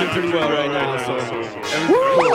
working pretty well right now, so everything's cool.